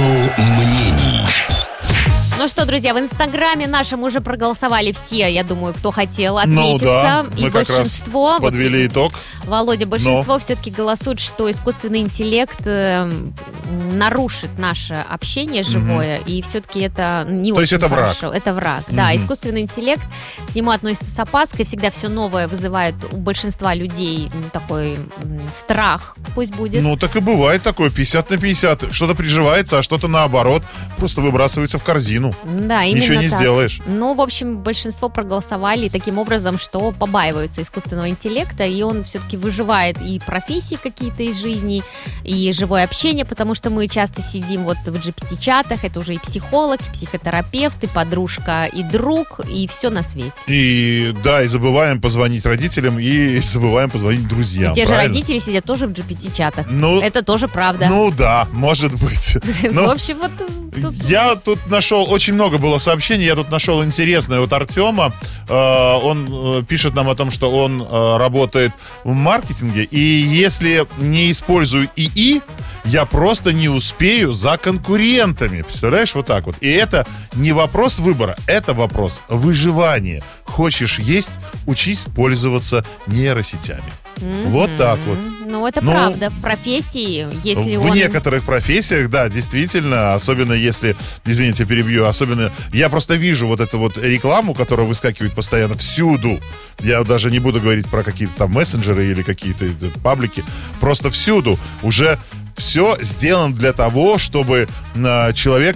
мнений. Ну что, друзья, в Инстаграме нашем уже проголосовали все, я думаю, кто хотел отметиться. Да, и мы как большинство... раз подвели итог. Володя, большинство все-таки голосует, что искусственный интеллект нарушит наше общение живое, и все-таки это не То очень есть это хорошо. враг. Это враг, да. Искусственный интеллект, к нему относится с опаской, всегда все новое вызывает у большинства людей такой страх, пусть будет. Ну, так и бывает такое, 50 на 50. Что-то приживается, а что-то наоборот просто выбрасывается в корзину. Да, именно Ничего не так. сделаешь. Ну, в общем, большинство проголосовали таким образом, что побаиваются искусственного интеллекта, и он все-таки выживает и профессии какие-то из жизни, и живое общение, потому что мы часто сидим вот в GPT-чатах, это уже и психолог, и психотерапевт, и подружка, и друг, и все на свете. И да, и забываем позвонить родителям, и забываем позвонить друзьям. И те же правильно? родители сидят тоже в GPT-чатах. Ну, Это тоже правда. Ну да, может быть. В общем, вот тут... Я тут нашел, очень много было сообщений, я тут нашел интересное. Вот Артема, он пишет нам о том, что он работает в маркетинге, и если не использую ИИ, я просто не успею за конкурентами. Представляешь, вот так вот. И это не вопрос выбора, это вопрос выживания. Хочешь есть, учись пользоваться нейросетями. Вот так вот. Ну, это правда. В профессии, если в некоторых профессиях, да, действительно, особенно если, извините, перебью, особенно, я просто вижу вот эту вот рекламу, которая выскакивает постоянно всюду. Я даже не буду говорить про какие-то там мессенджеры или какие-то паблики. Просто всюду уже все сделано для того, чтобы человек...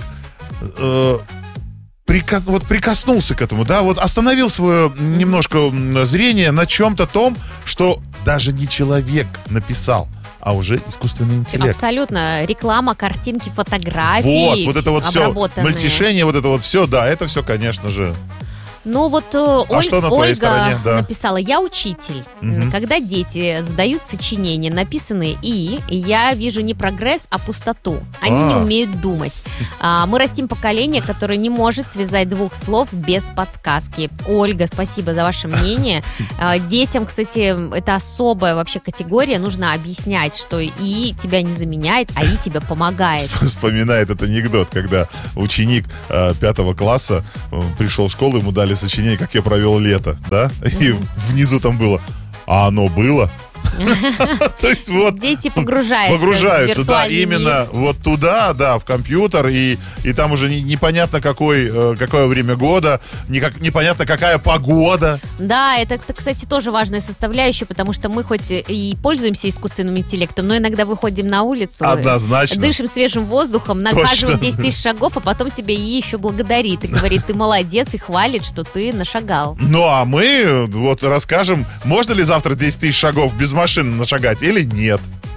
прикоснулся к этому, да, вот остановил свое немножко зрение на чем-то том, что даже не человек написал, а уже искусственный интеллект. Абсолютно. Реклама, картинки, фотографии. Вот это вот все, мельтешение, вот это вот все, да, это все, конечно же. Ну вот что на твоей Ольга стороне, да. написала: я учитель. Когда дети сдают сочинения, написанные и я вижу не прогресс, а пустоту. Они не умеют думать. Мы растим поколение, которое не может связать двух слов без подсказки. Ольга, спасибо за ваше мнение. Детям, кстати, это особая вообще категория. Нужно объяснять, что и тебя не заменяет, а и тебе помогает. Вспоминает этот анекдот, когда ученик 5 класса пришел в школу, ему дали сочинение «Как я провел лето», да? И внизу там было: а оно было? То есть вот дети погружаются в да, виртуальный именно мир. вот туда, да, в компьютер, и там уже непонятно какое время года, непонятно какая погода. Да, это, кстати, тоже важная составляющая, потому что мы хоть и пользуемся искусственным интеллектом, но иногда выходим на улицу, однозначно, дышим свежим воздухом, нахаживаем 10 тысяч шагов, а потом тебе и еще благодарит и говорит: ты молодец, и хвалит, что ты нашагал. Ну, а мы вот расскажем, можно ли завтра 10 тысяч шагов без машины нашагать или нет.